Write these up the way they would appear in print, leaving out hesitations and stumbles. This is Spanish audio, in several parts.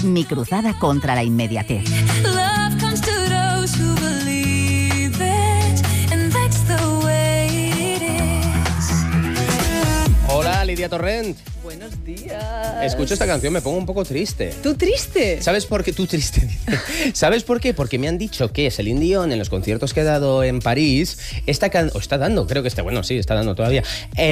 Mi cruzada contra la inmediatez. Hola, Lidia Torrent. Buenos días. Escucho esta canción, me pongo un poco triste. ¿Tú triste? ¿Sabes por qué? Tú triste. ¿Sabes por qué? Porque me han dicho que Celine Dion, en los conciertos que ha dado en París, está dando todavía.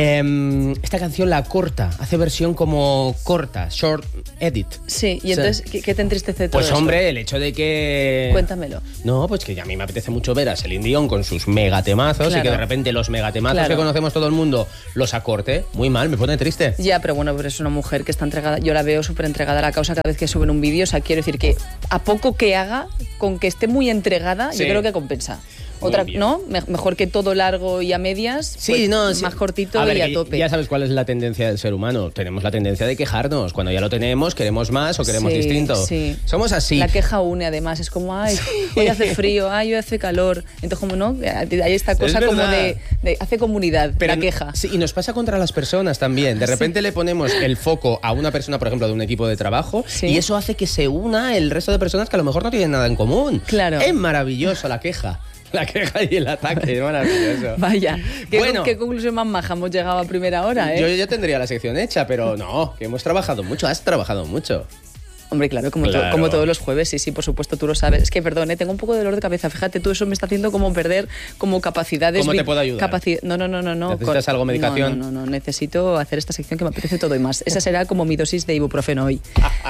Esta canción la corta, hace versión como corta, short edit. Sí, y entonces, ¿qué te entristece todo Pues eso? hombre, el hecho de que... Cuéntamelo. No, pues que a mí me apetece mucho ver a Celine Dion con sus megatemazos, Claro. y que de repente los megatemazos Claro. que conocemos todo el mundo los acorte. Muy mal, me pone triste. Ya, pero bueno, pero es una mujer que está entregada, yo la veo súper entregada a la causa cada vez que suben un vídeo, o sea, quiero decir que a poco que haga, con que esté muy entregada, Sí. yo creo que compensa. Muy Otra, bien. ¿no? Mejor que todo largo y a medias, Sí, pues, no, sí. más cortito A ver, y a que tope. Ya sabes cuál es la tendencia del ser humano. Tenemos la tendencia de quejarnos. Cuando ya lo tenemos, queremos más o queremos Sí, distinto. sí. Somos así. La queja une, además, es como, ay, hoy hace frío, ay, hoy hace calor. Entonces, como no, hay esta cosa como verdad. de hace comunidad, la queja. Sí, y nos pasa contra las personas también. De repente le ponemos el foco a una persona, por ejemplo, de un equipo de trabajo, Sí. y eso hace que se una el resto de personas que a lo mejor no tienen nada en común. Claro. Es maravilloso la queja. La queja y el ataque, es maravilloso. Vaya, Bueno. ¿qué conclusión más maja hemos llegado a primera hora, Yo ya tendría la sección hecha, pero no, que hemos trabajado mucho, has trabajado mucho. Hombre, claro, Claro. como todos los jueves, sí, por supuesto, tú lo sabes. Es que, perdón, tengo un poco de dolor de cabeza. Fíjate, tú eso me está haciendo como perder como capacidades. ¿Cómo te puedo ayudar? No. ¿Necesitas algo, medicación? No, necesito hacer esta sección que me apetece todo y más. Esa será como mi dosis de ibuprofeno hoy.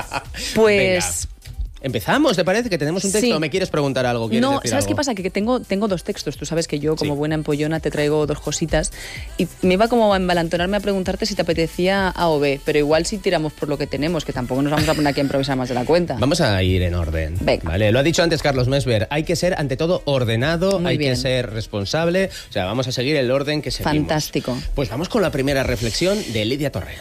Pues... Venga. Empezamos, ¿te parece? Que tenemos un texto. Sí. ¿O me quieres preguntar algo? ¿Quieres No, decir ¿sabes algo? qué pasa? Que tengo dos textos. Tú sabes que yo, como Sí. buena empollona, te traigo dos cositas. Y me iba como a embalantonarme a preguntarte si te apetecía A o B. Pero igual si tiramos por lo que tenemos, que tampoco nos vamos a poner aquí a improvisar más de la cuenta. Vamos a ir en orden. Venga. Vale, lo ha dicho antes Carlos Mesver. Hay que ser, ante todo, ordenado, Muy hay bien. que ser responsable. O sea, vamos a seguir el orden que seguimos. Fantástico. Pues vamos con la primera reflexión de Lidia Torrent.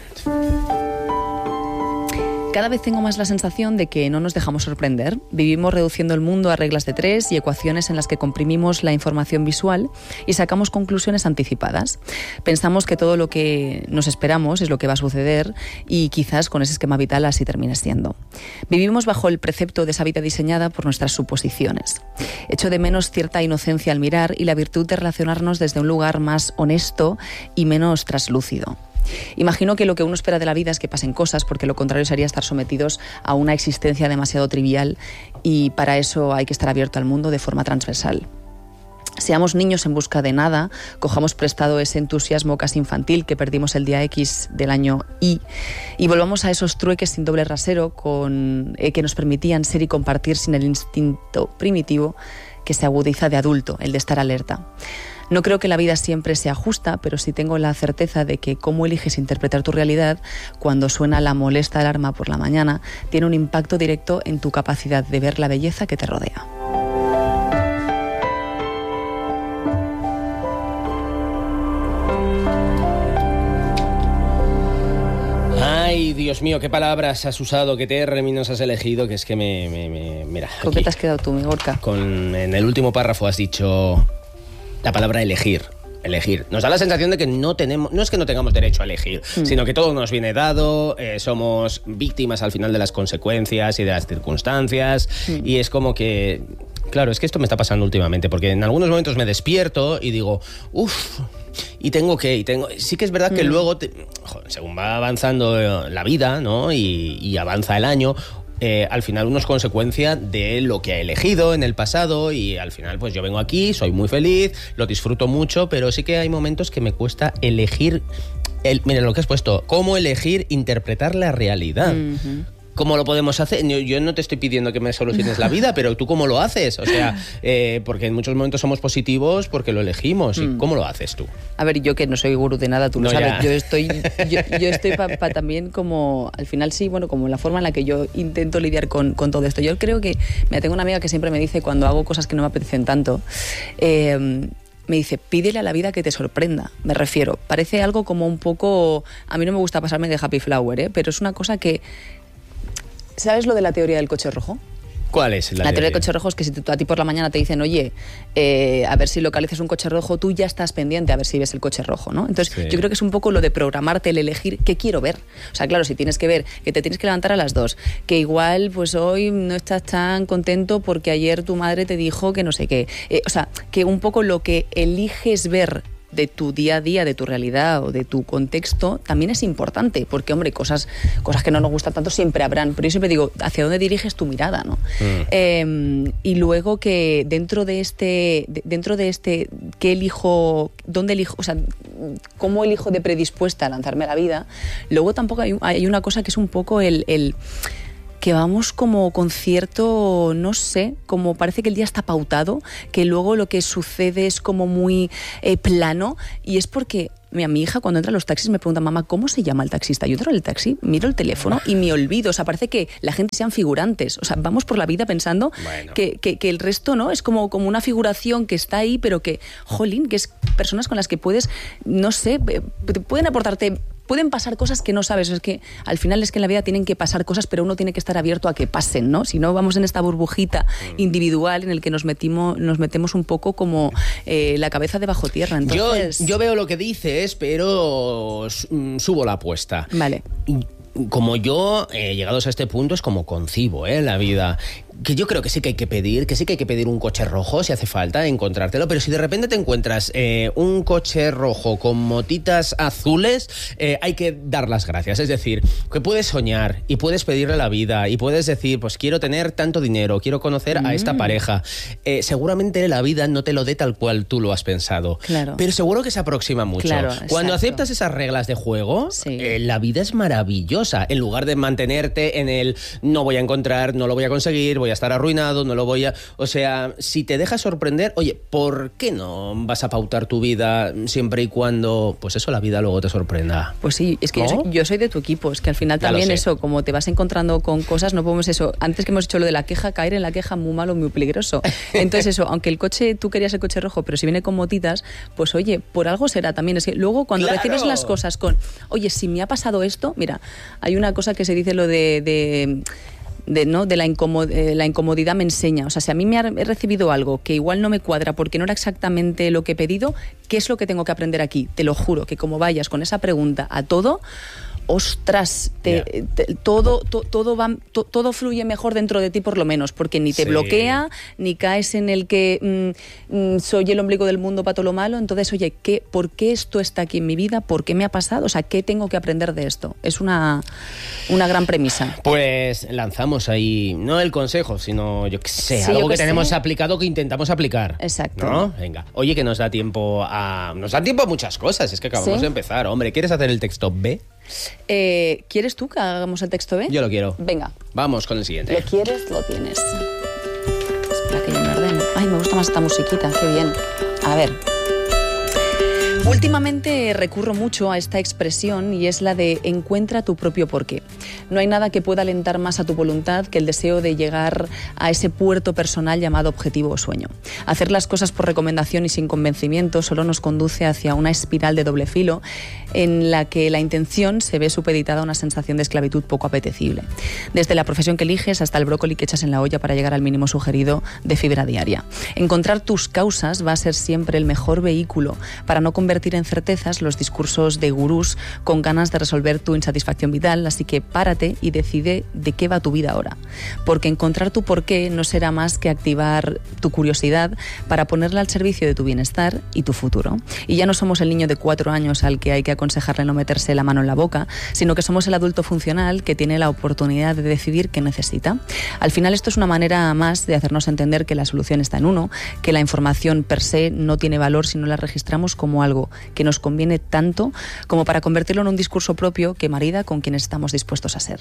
Cada vez tengo más la sensación de que no nos dejamos sorprender. Vivimos reduciendo el mundo a reglas de tres y ecuaciones en las que comprimimos la información visual y sacamos conclusiones anticipadas. Pensamos que todo lo que nos esperamos es lo que va a suceder y quizás con ese esquema vital así termine siendo. Vivimos bajo el precepto de esa vida diseñada por nuestras suposiciones. Echo de menos cierta inocencia al mirar y la virtud de relacionarnos desde un lugar más honesto y menos traslúcido. Imagino que lo que uno espera de la vida es que pasen cosas, porque lo contrario sería estar sometidos a una existencia demasiado trivial y para eso hay que estar abierto al mundo de forma transversal. Seamos niños en busca de nada, cojamos prestado ese entusiasmo casi infantil que perdimos el día X del año Y y volvamos a esos trueques sin doble rasero que nos permitían ser y compartir sin el instinto primitivo que se agudiza de adulto, el de estar alerta. No creo que la vida siempre sea justa, pero sí tengo la certeza de que cómo eliges interpretar tu realidad cuando suena la molesta alarma por la mañana tiene un impacto directo en tu capacidad de ver la belleza que te rodea. Ay, Dios mío, qué palabras has usado, qué términos has elegido, que es que mira, ¿Con aquí, qué te has quedado tú, mi Gorka? en el último párrafo has dicho la palabra elegir. Elegir. Nos da la sensación de que no es que no tengamos derecho a elegir, sino que todo nos viene dado, somos víctimas al final de las consecuencias y de las circunstancias, y es como que... Claro, es que esto me está pasando últimamente, porque en algunos momentos me despierto y digo, uff, sí que es verdad que luego, según va avanzando la vida, ¿no? Y avanza el año, al final uno es consecuencia de lo que ha elegido en el pasado y al final pues yo vengo aquí, soy muy feliz, lo disfruto mucho, pero sí que hay momentos que me cuesta elegir, mira lo que has puesto, cómo elegir interpretar la realidad. ¿Cómo lo podemos hacer? Yo no te estoy pidiendo que me soluciones la vida, pero ¿tú cómo lo haces? O sea, porque en muchos momentos somos positivos porque lo elegimos. ¿Y cómo lo haces tú? A ver, yo que no soy gurú de nada, tú lo No, sabes. ya. Yo estoy para también como, al final sí, bueno, como la forma en la que yo intento lidiar con todo esto. Yo creo que, mira, tengo una amiga que siempre me dice cuando hago cosas que no me apetecen tanto, me dice, pídele a la vida que te sorprenda. Me refiero, parece algo como un poco... A mí no me gusta pasarme de happy flower, pero es una cosa que... ¿Sabes lo de la teoría del coche rojo? ¿Cuál es la teoría del coche rojo? Es que si a ti por la mañana te dicen, oye, a ver si localizas un coche rojo, tú ya estás pendiente a ver si ves el coche rojo, ¿no? Entonces, yo creo que es un poco lo de programarte, el elegir qué quiero ver. O sea, claro, si tienes que ver que te tienes que levantar a las 2, que igual pues hoy no estás tan contento porque ayer tu madre te dijo que no sé qué. O sea, que un poco lo que eliges ver de tu día a día, de tu realidad o de tu contexto, también es importante, porque, hombre, cosas que no nos gustan tanto siempre habrán, pero yo siempre digo, ¿hacia dónde diriges tu mirada, no? Y luego que dentro de este, ¿qué elijo? ¿Dónde elijo? O sea, ¿cómo elijo de predispuesta a lanzarme a la vida? Luego tampoco hay una cosa que es un poco el que vamos como con cierto, no sé, como parece que el día está pautado, que luego lo que sucede es como muy plano, y es porque mi hija cuando entra a los taxis me pregunta, mamá, ¿cómo se llama el taxista? Yo entro en el taxi, miro el teléfono y me olvido. O sea, parece que la gente sean figurantes. O sea, vamos por la vida pensando que el resto, ¿no? Es como una figuración que está ahí, pero que, jolín, que es personas con las que puedes, no sé, pueden aportarte. Pueden pasar cosas que no sabes. Es que al final es que en la vida tienen que pasar cosas, pero uno tiene que estar abierto a que pasen, ¿no? Si no, vamos en esta burbujita individual en el que nos metemos un poco como la cabeza debajo tierra. Entonces, yo veo lo que dices, pero subo la apuesta. Vale. Como yo, llegados a este punto, es como concibo la vida. Que yo creo que sí que hay que pedir un coche rojo si hace falta encontrártelo, pero si de repente te encuentras un coche rojo con motitas azules, hay que dar las gracias. Es decir, que puedes soñar y puedes pedirle a la vida y puedes decir, pues quiero tener tanto dinero, quiero conocer a esta pareja. Seguramente la vida no te lo dé tal cual tú lo has pensado, claro, pero seguro que se aproxima mucho. Claro, cuando aceptas esas reglas de juego, la vida es maravillosa. En lugar de mantenerte en el no voy a encontrar, no lo voy a conseguir, voy a estar arruinado, no lo voy a... O sea, si te dejas sorprender, oye, ¿por qué no vas a pautar tu vida siempre y cuando, pues eso, la vida luego te sorprenda? Pues sí, es que yo soy de tu equipo, es que al final también eso, como te vas encontrando con cosas, no podemos eso, antes que hemos hecho lo de la queja, caer en la queja muy malo, muy peligroso. Entonces eso, aunque el coche, tú querías el coche rojo, pero si viene con motitas, pues oye, por algo será también. Es que luego cuando recibes las cosas con, oye, si me ha pasado esto, mira, hay una cosa que se dice lo de la incomodidad me enseña. O sea, si a mí he recibido algo que igual no me cuadra porque no era exactamente lo que he pedido, ¿qué es lo que tengo que aprender aquí? Te lo juro, que como vayas con esa pregunta a todo, ostras, todo fluye mejor dentro de ti por lo menos, porque ni te bloquea, ni caes en el que soy el ombligo del mundo para todo lo malo. Entonces, oye, ¿por qué esto está aquí en mi vida? ¿Por qué me ha pasado? O sea, ¿qué tengo que aprender de esto? Es una gran premisa. Pues lanzamos ahí, no el consejo, sino, yo qué sé, algo que tenemos aplicado, que intentamos aplicar. Exacto. ¿No? Venga. Oye, que nos da tiempo a muchas cosas, es que acabamos de empezar. Hombre, ¿quieres hacer el texto B? ¿Quieres tú que hagamos el texto B? Yo lo quiero. Venga. Vamos con el siguiente. ¿Lo quieres? Lo tienes. Espera que yo me ordeno. Ay, me gusta más esta musiquita, qué bien. A ver. Últimamente recurro mucho a esta expresión y es la de encuentra tu propio porqué. No hay nada que pueda alentar más a tu voluntad que el deseo de llegar a ese puerto personal llamado objetivo o sueño. Hacer las cosas por recomendación y sin convencimiento solo nos conduce hacia una espiral de doble filo en la que la intención se ve supeditada a una sensación de esclavitud poco apetecible. Desde la profesión que eliges hasta el brócoli que echas en la olla para llegar al mínimo sugerido de fibra diaria. Encontrar tus causas va a ser siempre el mejor vehículo para no convertir en certezas los discursos de gurús con ganas de resolver tu insatisfacción vital, así que párate y decide de qué va tu vida ahora. Porque encontrar tu porqué no será más que activar tu curiosidad para ponerla al servicio de tu bienestar y tu futuro. Y ya no somos el niño de 4 años al que hay que aconsejarle no meterse la mano en la boca, sino que somos el adulto funcional que tiene la oportunidad de decidir qué necesita. Al final esto es una manera más de hacernos entender que la solución está en uno, que la información per se no tiene valor si no la registramos como algo que nos conviene tanto como para convertirlo en un discurso propio que marida con quienes estamos dispuestos a ser.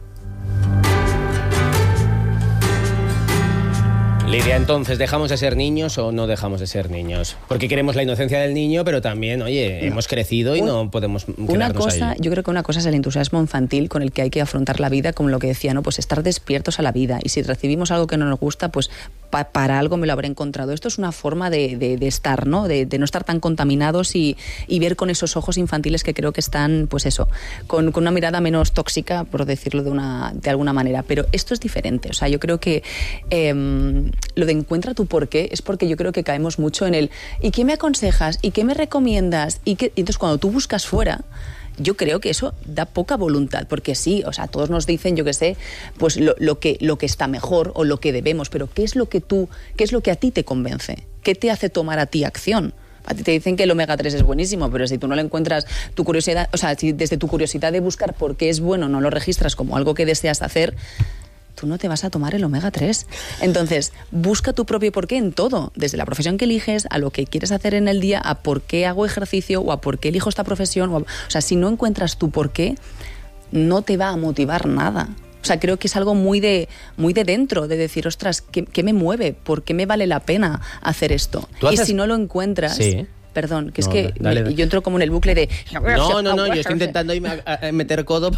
Lidia, entonces, ¿dejamos de ser niños o no dejamos de ser niños? Porque queremos la inocencia del niño, pero también, oye, hemos crecido y no podemos quedarnos ahí. Yo creo que una cosa es el entusiasmo infantil con el que hay que afrontar la vida, como lo que decía, ¿no? Pues estar despiertos a la vida. Y si recibimos algo que no nos gusta, pues para algo me lo habré encontrado. Esto es una forma de estar, ¿no? De no estar tan contaminados y ver con esos ojos infantiles que creo que están, pues eso, con una mirada menos tóxica, por decirlo de alguna manera. Pero esto es diferente. O sea, yo creo que lo de encuentra tu porqué es porque yo creo que caemos mucho en el ¿y qué me aconsejas? ¿Y qué me recomiendas? Y entonces cuando tú buscas fuera, yo creo que eso da poca voluntad, porque sí, o sea, todos nos dicen, yo qué sé, pues lo que está mejor o lo que debemos, pero ¿qué es lo que a ti te convence? ¿Qué te hace tomar a ti acción? A ti te dicen que el omega 3 es buenísimo, pero si tú no lo encuentras, tu curiosidad, o sea, si desde tu curiosidad de buscar por qué es bueno no lo registras como algo que deseas hacer, tú no te vas a tomar el omega 3. Entonces, busca tu propio porqué en todo, desde la profesión que eliges, a lo que quieres hacer en el día, a por qué hago ejercicio o a por qué elijo esta profesión. O sea, si no encuentras tu porqué, no te va a motivar nada. O sea, creo que es algo muy de dentro, de decir, ostras, ¿qué me mueve? ¿Por qué me vale la pena hacer esto? Y si no lo encuentras... Sí. Perdón, que no, es que dale. Yo entro como en el bucle de... No, yo estoy intentando meter codo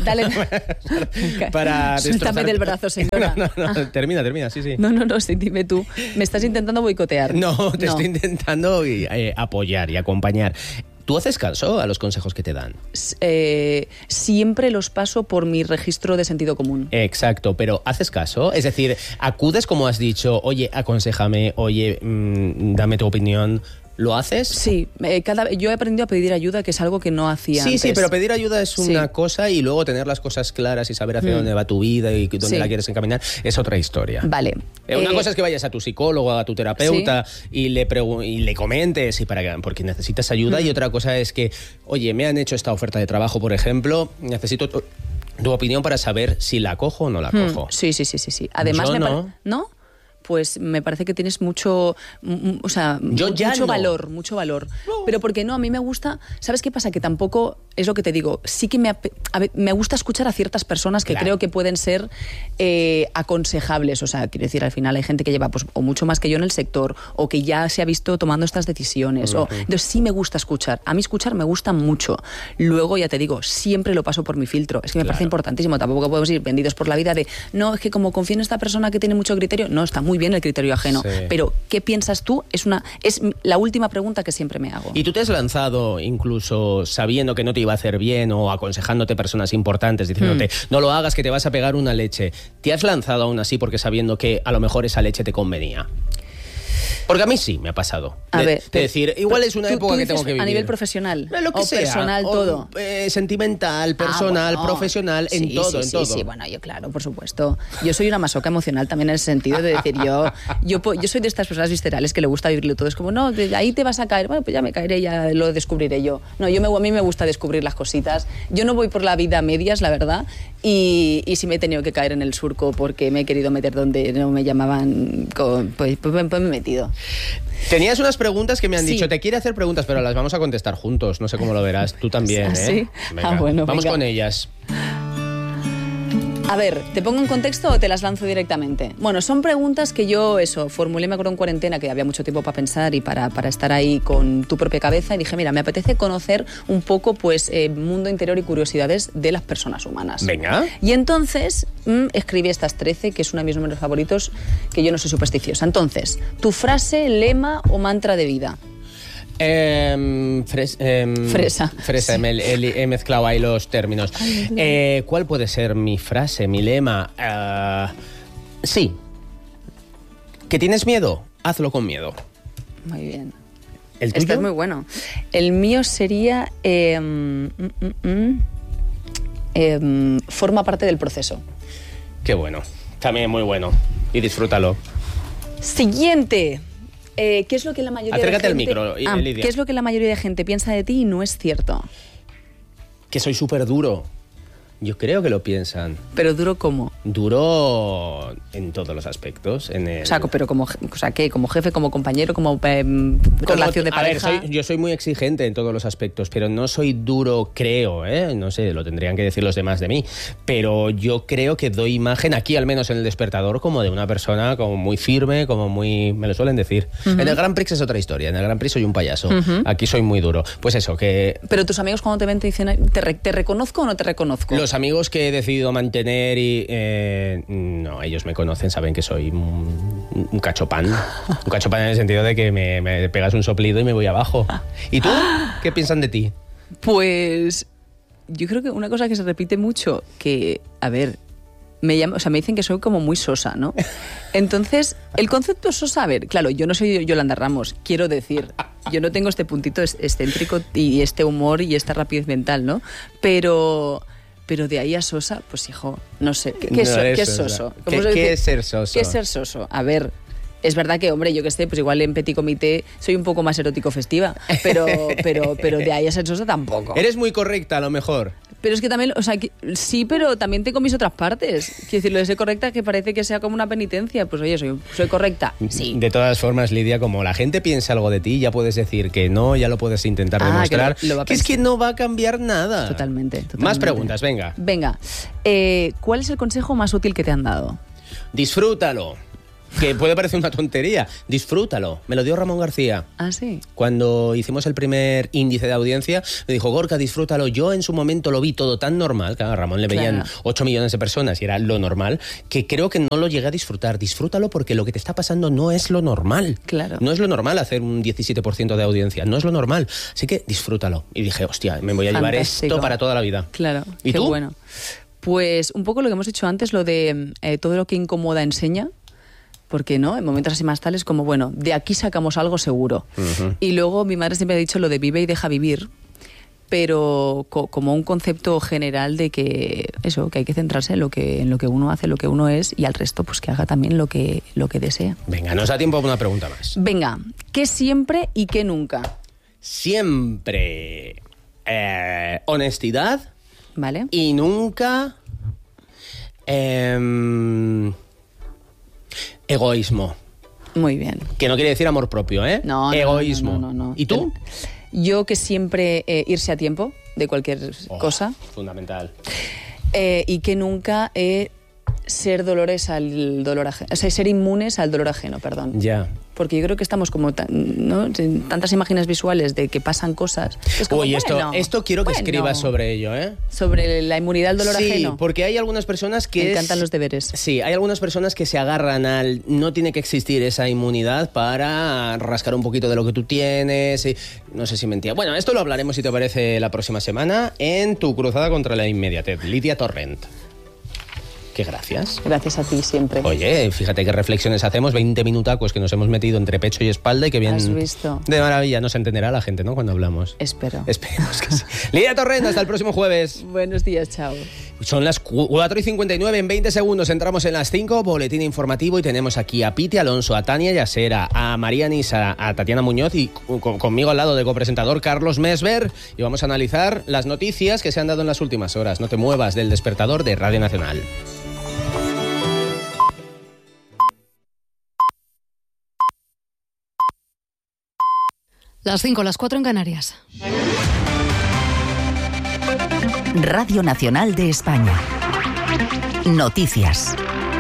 para suéltame del brazo, señora. No, termina, sí. No, sí, dime tú. Me estás intentando boicotear. No, estoy intentando apoyar y acompañar. ¿Tú haces caso a los consejos que te dan? Siempre los paso por mi registro de sentido común. Exacto, pero ¿haces caso? Es decir, acudes como has dicho, oye, aconséjame, oye, dame tu opinión... ¿Lo haces? Sí, yo he aprendido a pedir ayuda, que es algo que no hacía antes. Sí, pero pedir ayuda es una cosa y luego tener las cosas claras y saber hacia dónde va tu vida y dónde la quieres encaminar es otra historia. Vale. Una cosa es que vayas a tu psicólogo, a tu terapeuta y le comentes porque necesitas ayuda y otra cosa es que, oye, me han hecho esta oferta de trabajo, por ejemplo, necesito tu opinión para saber si la cojo o no la cojo. Sí. Además, ¿no? Pues me parece que tienes mucho valor. No. Pero porque no, a mí me gusta, ¿sabes qué pasa? Que tampoco, es lo que te digo, sí que me gusta escuchar a ciertas personas que creo que pueden ser aconsejables. O sea, quiero decir, al final hay gente que lleva pues, o mucho más que yo en el sector, o que ya se ha visto tomando estas decisiones. Entonces sí me gusta escuchar. A mí escuchar me gusta mucho. Luego, ya te digo, siempre lo paso por mi filtro. Es que me parece importantísimo. Tampoco podemos ir vendidos por la vida de, no, es que como confío en esta persona que tiene mucho criterio, no, está muy bien el criterio ajeno, pero ¿qué piensas tú? Es la última pregunta que siempre me hago. ¿Y tú te has lanzado incluso sabiendo que no te iba a hacer bien o aconsejándote personas importantes, diciéndote, no lo hagas que te vas a pegar una leche? ¿Te has lanzado aún así porque sabiendo que a lo mejor esa leche te convenía? Porque a mí sí me ha pasado. De decir, igual es una época que tengo que vivir. ¿A nivel profesional? Lo que sea, personal, todo. Sentimental, personal, profesional, en todo. Sí, bueno, yo claro, por supuesto. Yo soy una masoca emocional también en el sentido de decir, yo soy de estas personas viscerales que le gusta vivirlo todo. Es como, no, ahí te vas a caer. Bueno, pues ya me caeré, ya lo descubriré yo. No, a mí me gusta descubrir las cositas. Yo no voy por la vida a medias, la verdad. Y sí me he tenido que caer en el surco porque me he querido meter donde no me llamaban, pues me he metido. Tenías unas preguntas que me han dicho, te quiere hacer preguntas, pero las vamos a contestar juntos. No sé cómo lo verás, tú también, ¿eh? ¿Sí? Venga, vamos con ellas. A ver, ¿te pongo en contexto o te las lanzo directamente? Bueno, son preguntas que yo, formulé, me acuerdo en cuarentena, que había mucho tiempo para pensar y para estar ahí con tu propia cabeza, y dije, mira, me apetece conocer un poco, pues, mundo interior y curiosidades de las personas humanas. Venga. Y entonces escribí estas 13, que es uno de mis números favoritos, que yo no soy supersticiosa. Entonces, tu frase, lema o mantra de vida. Fresa. Sí. He mezclado ahí los términos. ¿Cuál puede ser mi frase, mi lema? Sí. ¿Que tienes miedo? Hazlo con miedo. Muy bien. ¿El tuyo? Este es muy bueno. El mío sería... forma parte del proceso. Qué bueno. También muy bueno. Y disfrútalo. Siguiente. ¿Qué es lo que la mayoría Acércate de gente... al micro, Lidia. ¿Qué es lo que la mayoría de gente piensa de ti y no es cierto? Que soy súper duro. Yo creo que lo piensan. ¿Pero duro cómo? Duro en todos los aspectos. O sea, pero ¿qué? ¿Como jefe, como compañero, como relación de pareja? A ver, yo soy muy exigente en todos los aspectos, pero no soy duro, creo, no sé, lo tendrían que decir los demás de mí, pero yo creo que doy imagen, aquí al menos en El Despertador, como de una persona como muy firme, como muy... me lo suelen decir. En el Grand Prix es otra historia, en el Grand Prix soy un payaso, aquí soy muy duro. Pues eso, que... Pero tus amigos cuando te ven te dicen, ¿te reconozco o no te reconozco? los amigos que he decidido mantener y... no, ellos me conocen, saben que soy un cachopán. Un cachopán en el sentido de que me pegas un soplido y me voy abajo. ¿Y tú? ¿Qué piensan de ti? Pues yo creo que una cosa que se repite mucho, que, a ver, me dicen que soy como muy sosa, ¿no? Entonces, el concepto sosa, a ver, claro, yo no soy Yolanda Ramos, quiero decir, yo no tengo este puntito excéntrico y este humor y esta rapidez mental, ¿no? Pero de ahí a sosa, pues hijo, no sé, ¿qué es soso? ¿Qué es ser soso? ¿Qué es ser soso? A ver, es verdad que, hombre, yo que sé, pues igual en petit comité soy un poco más erótico festiva, pero de ahí a ser sosa tampoco. Eres muy correcta, a lo mejor. Pero es que también, o sea, sí, pero también tengo mis otras partes. Quiero decir, lo de ser correcta que parece que sea como una penitencia. Pues oye, soy correcta, sí. De todas formas, Lidia, como la gente piensa algo de ti, ya puedes decir que no, ya lo puedes intentar demostrar. Que es que no va a cambiar nada. Totalmente. Más preguntas, venga. Venga, ¿cuál es el consejo más útil que te han dado? Disfrútalo. Que puede parecer una tontería. Disfrútalo. Me lo dio Ramón García. ¿Ah, sí? Cuando hicimos el primer índice de audiencia, me dijo, Gorka, disfrútalo. Yo en su momento lo vi todo tan normal, que a Ramón le veían 8 millones de personas y era lo normal, que creo que no lo llegué a disfrutar. Disfrútalo porque lo que te está pasando no es lo normal. Claro. No es lo normal hacer un 17% de audiencia. No es lo normal. Así que disfrútalo. Y dije, hostia, me voy a llevar esto para toda la vida. Claro. ¿Y qué tú? Bueno. Pues un poco lo que hemos dicho antes, lo de todo lo que incomoda enseña. Porque no, en momentos así más tales como, bueno, de aquí sacamos algo seguro. Uh-huh. Y luego mi madre siempre ha dicho lo de vive y deja vivir, pero como un concepto general de que eso, que hay que centrarse en lo que uno hace, lo que uno es, y al resto pues que haga también lo que desea. Venga, nos da tiempo para una pregunta más. Venga, ¿qué siempre y qué nunca? Siempre honestidad. Vale. Y nunca egoísmo. Muy bien. Que no quiere decir amor propio, ¿eh? No. Egoísmo. No. ¿Y tú? Yo que siempre irse a tiempo de cualquier cosa. Fundamental. Y que nunca ser dolores al dolor ajeno. O sea, ser inmunes al dolor ajeno, perdón. Ya. Porque yo creo que estamos como tantas imágenes visuales de que pasan cosas. Es como, uy, esto quiero que escribas sobre ello, ¿eh? Sobre la inmunidad al dolor ajeno. Sí, porque hay algunas personas que... Me encantan los deberes. Sí, hay algunas personas que se agarran al... No tiene que existir esa inmunidad para rascar un poquito de lo que tú tienes. Y, no sé si mentía. Bueno, esto lo hablaremos, si te parece, la próxima semana en tu cruzada contra la inmediatez. Lidia Torrent. Qué gracias. Gracias a ti siempre. Oye, fíjate qué reflexiones hacemos, 20 minutacos que nos hemos metido entre pecho y espalda y que bien... ¿Has visto? De maravilla, nos entenderá la gente, ¿no? Cuando hablamos. Espero. Esperemos que sí. Lidia Torrent, hasta el próximo jueves. Buenos días, chao. Son las 4:59, en 20 segundos entramos en las 5, boletín informativo, y tenemos aquí a Piti Alonso, a Tania Yasera, a María Nisa, a Tatiana Muñoz y conmigo al lado de copresentador Carlos Mesver, y vamos a analizar las noticias que se han dado en las últimas horas. No te muevas del despertador de Radio Nacional. Las 5, las 4 en Canarias. Radio Nacional de España. Noticias.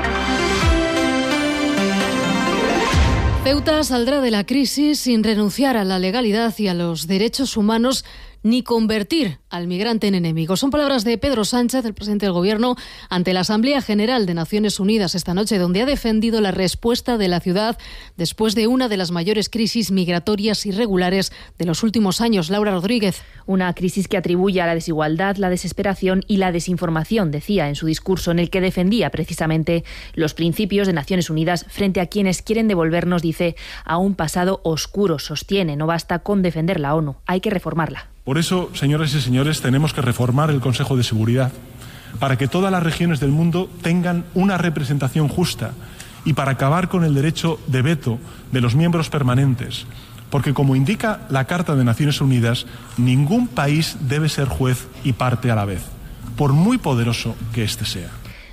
Ceuta saldrá de la crisis sin renunciar a la legalidad y a los derechos humanos, ni convertir al migrante en enemigo. Son palabras de Pedro Sánchez, el presidente del Gobierno, ante la Asamblea General de Naciones Unidas esta noche, donde ha defendido la respuesta de la ciudad después de una de las mayores crisis migratorias irregulares de los últimos años. Laura Rodríguez. Una crisis que atribuye a la desigualdad, la desesperación y la desinformación, decía en su discurso, en el que defendía precisamente los principios de Naciones Unidas frente a quienes quieren devolvernos, dice, a un pasado oscuro. Sostiene, no basta con defender la ONU, hay que reformarla. Por eso, señoras y señores, tenemos que reformar el Consejo de Seguridad para que todas las regiones del mundo tengan una representación justa y para acabar con el derecho de veto de los miembros permanentes. Porque, como indica la Carta de Naciones Unidas, ningún país debe ser juez y parte a la vez, por muy poderoso que éste sea.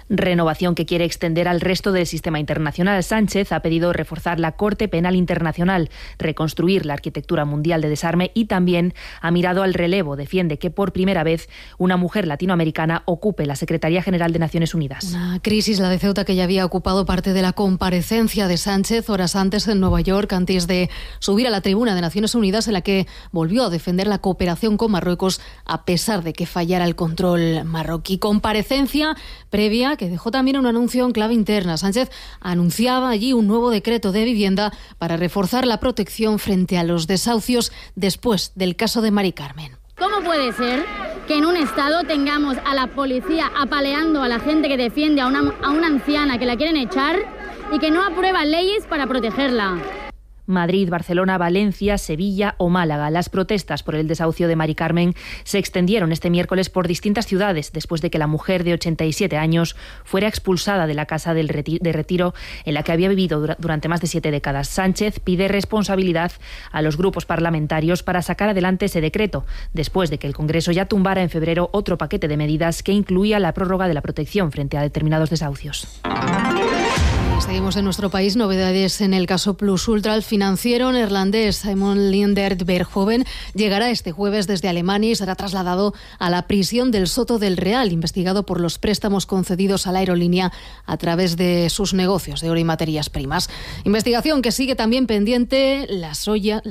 renovación que quiere extender al resto del sistema internacional. Sánchez ha pedido reforzar la Corte Penal Internacional, reconstruir la arquitectura mundial de desarme y también ha mirado al relevo. Defiende que por primera vez una mujer latinoamericana ocupe la Secretaría General de Naciones Unidas. Una crisis, la de Ceuta, que ya había ocupado parte de la comparecencia de Sánchez horas antes en Nueva York, antes de subir a la tribuna de Naciones Unidas, en la que volvió a defender la cooperación con Marruecos a pesar de que fallara el control marroquí. Comparecencia previa que dejó también un anuncio en clave interna. Sánchez anunciaba allí un nuevo decreto de vivienda para reforzar la protección frente a los desahucios después del caso de Mari Carmen. ¿Cómo puede ser que en un estado tengamos a la policía apaleando a la gente que defiende a una anciana que la quieren echar y que no aprueba leyes para protegerla? Madrid, Barcelona, Valencia, Sevilla o Málaga. Las protestas por el desahucio de Mari Carmen se extendieron este miércoles por distintas ciudades después de que la mujer de 87 años fuera expulsada de la casa de retiro en la que había vivido durante más de 7 décadas. Sánchez pide responsabilidad a los grupos parlamentarios para sacar adelante ese decreto, después de que el Congreso ya tumbara en febrero otro paquete de medidas que incluía la prórroga de la protección frente a determinados desahucios. Seguimos en nuestro país. Novedades en el caso Plus Ultra. El financiero neerlandés Simon Lindert-Berghoven llegará este jueves desde Alemania y será trasladado a la prisión del Soto del Real, investigado por los préstamos concedidos a la aerolínea a través de sus negocios de oro y materias primas. Investigación que sigue también pendiente de las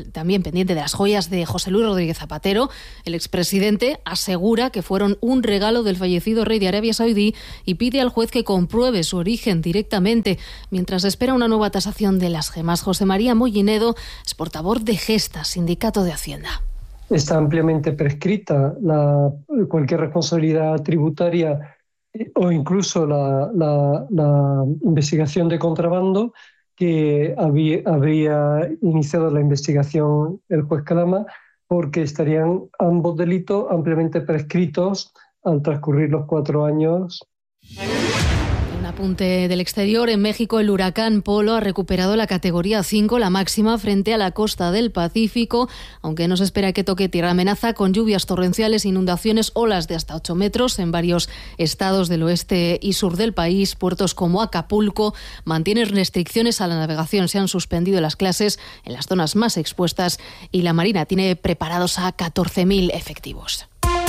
joyas de José Luis Rodríguez Zapatero. El expresidente asegura que fueron un regalo del fallecido rey de Arabia Saudí y pide al juez que compruebe su origen directamente, mientras espera una nueva tasación de las gemas. José María Mollinedo es portavoz de Gesta, Sindicato de Hacienda. Está ampliamente prescrita cualquier responsabilidad tributaria o incluso la investigación de contrabando que habría iniciado la investigación el juez Calama, porque estarían ambos delitos ampliamente prescritos al transcurrir los 4 años. Un apunte del exterior. En México, el huracán Polo ha recuperado la categoría 5, la máxima, frente a la costa del Pacífico, aunque no se espera que toque tierra. Amenaza con lluvias torrenciales, inundaciones, olas de hasta 8 metros en varios estados del oeste y sur del país. Puertos como Acapulco mantienen restricciones a la navegación. Se han suspendido las clases en las zonas más expuestas y la Marina tiene preparados a 14.000 efectivos.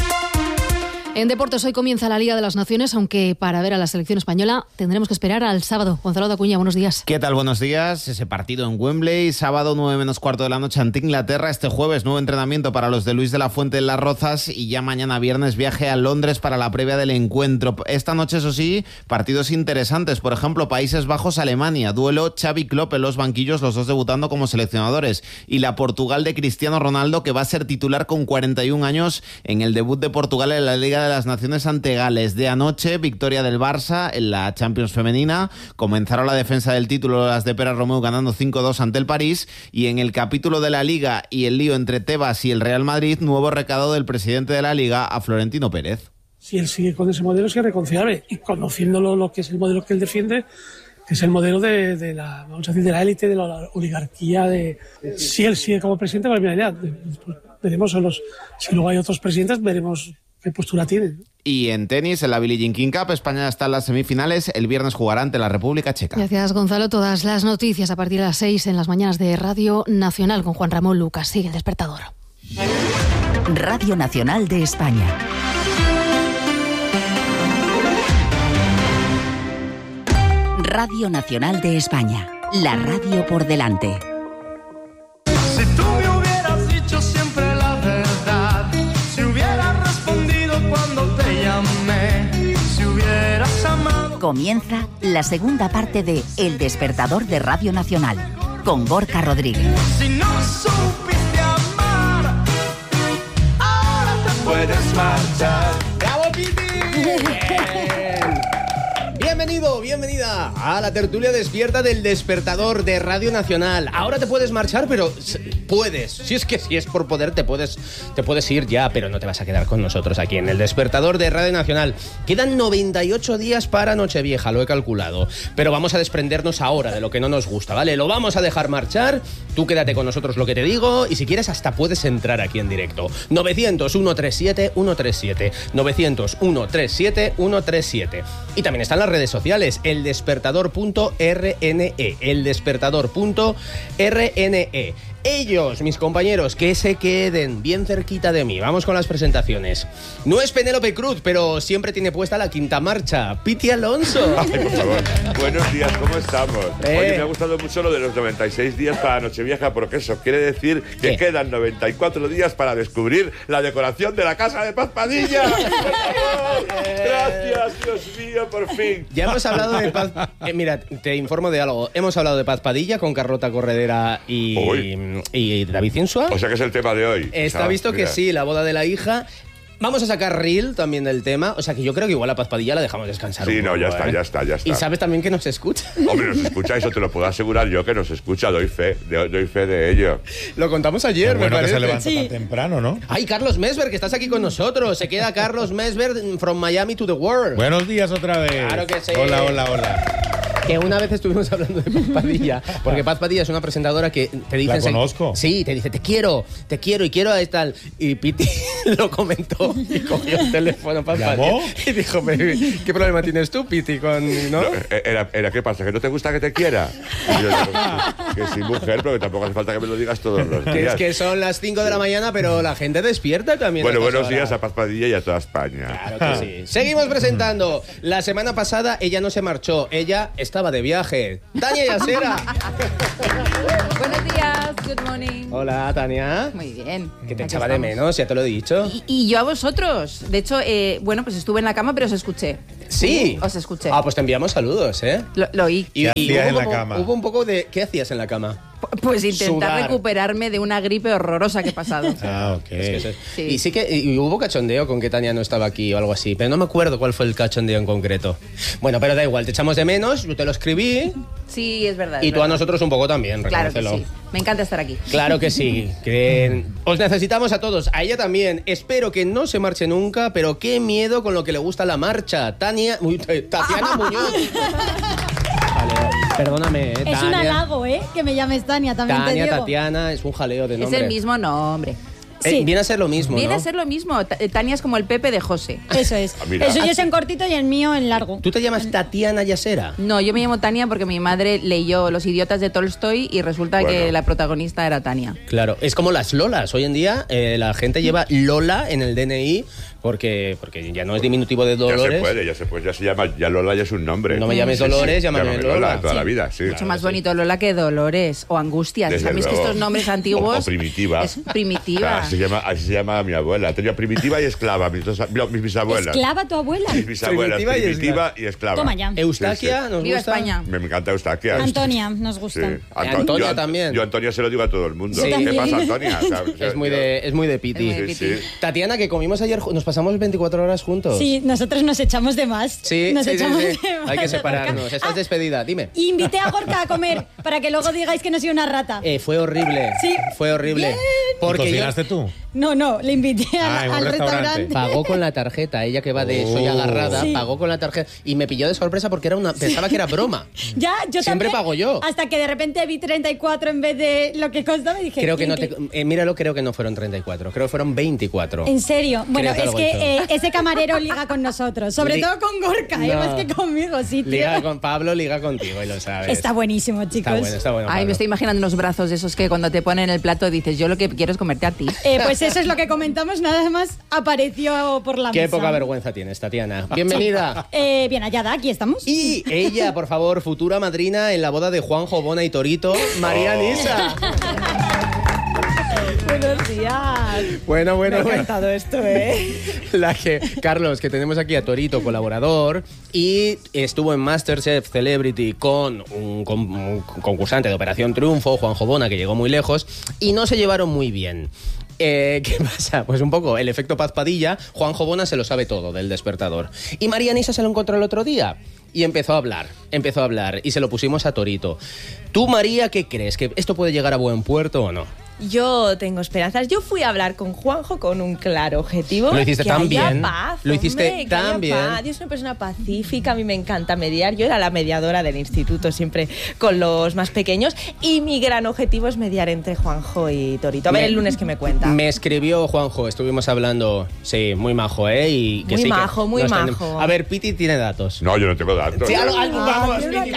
En deportes, hoy comienza la Liga de las Naciones, aunque para ver a la selección española tendremos que esperar al sábado. Gonzalo Dacuña, buenos días. ¿Qué tal? Buenos días. Ese partido en Wembley, sábado 9:15 de la noche ante Inglaterra. Este jueves, nuevo entrenamiento para los de Luis de la Fuente en Las Rozas y ya mañana viernes viaje a Londres para la previa del encuentro. Esta noche, eso sí, partidos interesantes. Por ejemplo, Países Bajos-Alemania. Duelo Xavi-Klopp en los banquillos, los dos debutando como seleccionadores. Y la Portugal de Cristiano Ronaldo, que va a ser titular con 41 años en el debut de Portugal en la Liga de las Naciones ante Gales. De anoche, victoria del Barça en la Champions femenina. Comenzaron la defensa del título las de Pere Romeu ganando 5-2 ante el París. Y en el capítulo de la Liga y el lío entre Tebas y el Real Madrid, nuevo recado del presidente de la Liga a Florentino Pérez. Si él sigue con ese modelo, es irreconciliable. Y conociéndolo, lo que es el modelo que él defiende, que es el modelo de la, vamos a decir, de la élite, de la oligarquía. Si él sigue como presidente, va a haber una idea. Veremos si luego hay otros presidentes, veremos qué postura tiene. Y en tenis, en la Billie Jean King Cup, España está en las semifinales. El viernes jugará ante la República Checa. Gracias, Gonzalo. Todas las noticias a partir de las 6 en las mañanas de Radio Nacional con Juan Ramón Lucas. Sigue el despertador. Radio Nacional de España. Radio Nacional de España. La radio por delante. Si tú me hubieras dicho siempre la verdad, si hubieras respondido cuando te llamé, si hubieras amado... Comienza la segunda parte de El Despertador de Radio Nacional, con Gorka Rodríguez. Si no supiste amar, ahora te puedes marchar. ¡Bravo, Piti! Bienvenido, bienvenida a la tertulia despierta del Despertador de Radio Nacional. Ahora te puedes marchar, pero puedes. Si es por poder, te puedes ir ya, pero no te vas a quedar con nosotros aquí en El Despertador de Radio Nacional. Quedan 98 días para Nochevieja, lo he calculado. Pero vamos a desprendernos ahora de lo que no nos gusta, ¿vale? Lo vamos a dejar marchar. Tú quédate con nosotros lo que te digo y si quieres hasta puedes entrar aquí en directo. 900-137-137. 900-137-137. Y también están las redes sociales, eldespertador.rne. eldespertador.rne. Ellos, mis compañeros, que se queden bien cerquita de mí. Vamos con las presentaciones. No es Penélope Cruz, pero siempre tiene puesta la quinta marcha. Piti Alonso. Ay, por favor. Buenos días, ¿cómo estamos? Oye, me ha gustado mucho lo de los 96 días para Nochevieja, porque eso quiere decir que quedan 94 días para descubrir la decoración de la casa de Paz Padilla. Gracias, Dios mío, por fin. Ya hemos hablado de Paz... mira, te informo de algo. Hemos hablado de Paz Padilla con Carlota Corredera y David Insua. O sea que es el tema de hoy. Está visto que sí, la boda de la hija. Vamos a sacar reel también del tema. O sea que yo creo que igual a Paz Padilla la dejamos descansar un poco, ya está. Y sabes también que nos escucha. Hombre, nos escucha, eso te lo puedo asegurar yo que nos escucha, doy fe de ello. Lo contamos ayer, bueno, me parece. Que se levanta tan temprano, ¿no? Ay, Carlos Mesver, que estás aquí con nosotros. Se queda Carlos Mesver from Miami to the world. Buenos días otra vez. Claro que sí. Hola. Que una vez estuvimos hablando de Paz Padilla, porque Paz Padilla es una presentadora que te dice... ¿La conozco? Sí, te dice, te quiero y quiero a tal. Y Piti lo comentó y cogió el teléfono Paz Padilla y dijo, ¿qué problema tienes tú, Piti, con...? ¿no? Era ¿qué pasa? ¿Que no te gusta que te quiera? Y yo digo, que sí, mujer, pero que tampoco hace falta que me lo digas todos los días. Es que son las 5 de la mañana, pero la gente despierta también. Bueno, buenos días a Paz Padilla y a toda España. Claro que sí. Seguimos presentando. La semana pasada ella no se marchó, ella estaba de viaje. Tania Yasera. Buenos días, good morning. Hola, Tania. Muy bien. Que te echaba de menos, ya te lo he dicho. Y yo a vosotros. De hecho, pues estuve en la cama, pero os escuché. Sí. Os escuché. Ah, pues te enviamos saludos, ¿eh? Lo oí. Y hacías en la cama? Hubo un poco de... ¿Qué hacías en la cama? Pues intentar Sudar. recuperarme de una gripe horrorosa que he pasado. Ah, ok. Sí. Y sí que y hubo cachondeo con que Tania no estaba aquí o algo así, pero no me acuerdo cuál fue el cachondeo en concreto. Bueno, pero da igual, te echamos de menos, yo te lo escribí. Sí, es verdad. Y es tú a verdad. nosotros un poco también, Claro reconócelo. que sí. Me encanta estar aquí. Claro que sí. Que os necesitamos a todos, a ella también. Espero que no se marche nunca, pero qué miedo con lo que le gusta la marcha. Tatiana Muñoz. Vale, perdóname, Es Tania. un halago, que me llames Tania, también te Tania, digo. Tatiana, es un jaleo de nombre. Es el mismo nombre. Sí. Viene a ser lo mismo, Viene ¿no? a ser lo mismo. Tania es como el Pepe de José. Eso es. mira. El suyo es en cortito y el mío en largo. ¿Tú te llamas Tatiana Yasera? No, yo me llamo Tania porque mi madre leyó Los idiotas de Tolstoy y resulta que la protagonista era Tania. Claro, es como las Lolas. Hoy en día la gente lleva Lola en el DNI porque ya no es diminutivo de Dolores. Ya se puede, ya se llama, ya Lola ya es un nombre. No me llames Dolores, llámame Lola. Toda la vida, sí. Mucho más bonito Lola que Dolores o Angustias. Desde A mí es que luego. estos nombres antiguos... O Primitiva. Es Primitiva. Así se llama mi abuela. Tenía Primitiva y Esclava, mis bisabuelas. ¿Esclava tu abuela? Mis bisabuelas, Primitiva y Esclava. Toma ya. Eustaquia, Sí, nos Viva gusta. España. Me encanta Eustaquia. Antonia, nos Sí. gusta. Antonia también. Yo Antonia se lo digo a todo el mundo. Sí. ¿Qué pasa, Antonia? O sea, Es muy de Piti. Es muy de Sí. Tatiana, que comimos ayer, nos pasamos 24 horas juntos. Sí, nosotros nos echamos de más. Sí, nos sí, echamos sí. de más. Hay que separarnos. Estás despedida, dime. Y invité a Gorka a comer para que luego digáis que no soy una rata. Fue horrible. Sí. Fue horrible. Bien. Porque yo ¿Cocinaste tú? No, le invité en un al restaurante. restaurante. pagó con la tarjeta, ella que va de soy agarrada, Sí. pagó con la tarjeta y me pilló de sorpresa porque pensaba que era broma. Ya, yo Siempre también, pago yo. Hasta que de repente vi 34 en vez de lo que costaba y dije... Creo que no "Clink, clink". míralo, creo que no fueron 34, creo que fueron 24. En serio. Bueno, Creo que es algo que hizo. ese camarero liga con nosotros. Sobre todo con Gorka, No. más que conmigo, sí, tío. Liga con Pablo, liga contigo y lo sabes. Está buenísimo, chicos. Está bueno. Ay, Pablo. me estoy imaginando unos brazos esos que cuando te ponen el plato dices, yo lo que quiero es comerte a ti. Pues eso es lo que comentamos, nada más apareció por la Qué mesa. poca vergüenza tienes, Tatiana. Bienvenida. Bien hallada, aquí estamos. Y ella, por favor, futura madrina en la boda de Juanjo, Bona y Torito, María Nisa. Buenos días. Bueno. Me ha encantado esto, Carlos, que tenemos aquí a Torito, colaborador, y estuvo en MasterChef Celebrity con un concursante de Operación Triunfo, Juanjo Bona, que llegó muy lejos, y no se llevaron muy bien. ¿Qué pasa? Pues un poco el efecto Paz Padilla. Juanjo Bona se lo sabe todo del Despertador. Y María Nisa se lo encontró el otro día. Y empezó a hablar, y se lo pusimos a Torito. ¿Tú, María, qué crees? ¿Que esto puede llegar a buen puerto o no? Yo tengo esperanzas. Yo fui a hablar con Juanjo con un claro objetivo. Lo hiciste que tan haya bien. Paz, Lo hiciste hombre, que tan haya bien. paz. Yo soy una persona pacífica, a mí me encanta mediar. Yo era la mediadora del instituto siempre con los más pequeños y mi gran objetivo es mediar entre Juanjo y Torito. A ver el lunes que me cuenta. Me escribió Juanjo, estuvimos hablando, sí, muy majo, ¿eh? Y que Muy sí, majo, que muy nos majo. A ver, Piti tiene datos. No, yo no tengo datos. Sí, vamos, Piti,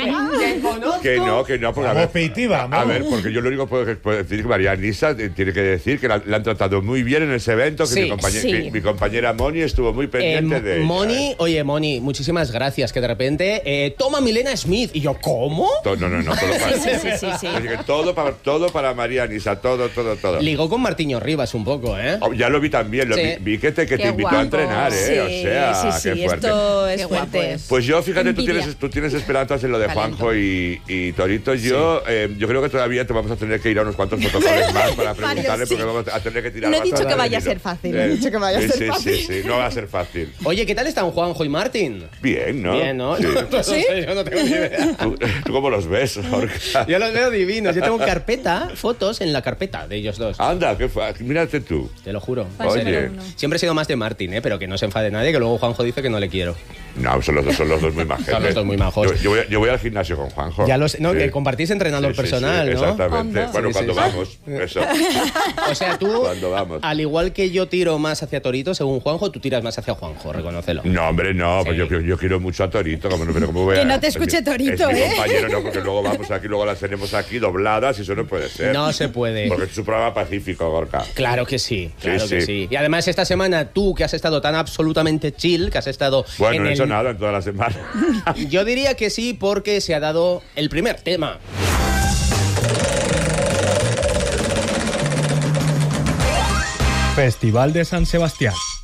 Que no, porque a ver, Piti, vamos. a ver, porque yo lo único que puedo decir que María Nisa tiene que decir que la han tratado muy bien en ese evento, que, Sí, que mi compañera Moni estuvo muy pendiente de ella. Moni, oye, Moni, muchísimas gracias, que de repente, toma Milena Smith. Y yo, ¿cómo? No, todo para... Sí. Así que todo para María Nisa, todo. Ligó con Martiño Rivas un poco, ¿eh? Oh, ya lo vi también, Sí. vi que te Qué invitó guapo. a entrenar, ¿eh? O sea, sí, qué fuerte. esto es Qué guapo fuerte. es. Pues yo, fíjate, Envidia. tú tienes esperanzas en lo de Talento. Juanjo y Torito. Yo creo que todavía te vamos a tener que ir a unos cuantos protocolos más para preguntarle, sí. porque vamos a tener que tirar No he más dicho horas que vaya de a ser hilo. fácil, no he dicho que vaya a ser fácil. Sí, no va a ser fácil. Oye, ¿qué tal están Juanjo y Martín? Bien, ¿no? Bien, ¿no? Sí. No sé, yo no tengo ni idea. ¿Tú cómo los ves, Jorge? Yo los veo divinos. Yo tengo carpeta, fotos en la carpeta de ellos dos. Anda, mírate tú. Te lo juro. Oye. Siempre he sido más de Martín, pero que no se enfade nadie, que luego Juanjo dice que no le quiero. No, son los dos muy majos. Son los dos muy majos. Yo voy al gimnasio con Juanjo. Ya lo sé, no, Sí. que compartís entrenador Sí, personal, ¿no? Exactamente. Anda. Bueno, Sí, cuando sí. vamos, eso. O sea, tú, Cuando vamos. al igual que yo tiro más hacia Torito, según Juanjo, tú tiras más hacia Juanjo, reconócelo. No, hombre, no, pues yo quiero mucho a Torito. Pero ¿cómo voy a- Que no te escuche es Torito, mi ¿eh? compañero, no, porque luego vamos aquí, luego las tenemos aquí dobladas y eso no puede ser. No se puede. Porque es un programa pacífico, Gorka. Claro que sí, claro Sí, que sí. sí. Y además esta semana tú, que has estado tan absolutamente chill, que has estado Bueno, en no he hecho el... nada en toda la semana. Yo diría que sí, porque se ha dado el primer tema. Festival de San Sebastián.